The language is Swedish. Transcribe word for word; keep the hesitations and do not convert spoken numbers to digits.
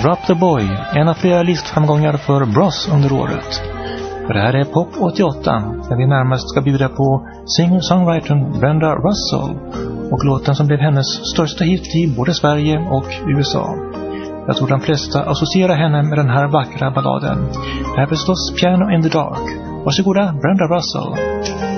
Drop the Boy, en av flera listframgångar för Bros under året. För det här är Pop åttioåtta, där vi närmast ska bjuda på singer-songwritern Brenda Russell och låten som blev hennes största hit i både Sverige och U S A. Jag tror de flesta associerar henne med den här vackra balladen. Det här är förstås Piano in the Dark. Varsågoda, Brenda Russell.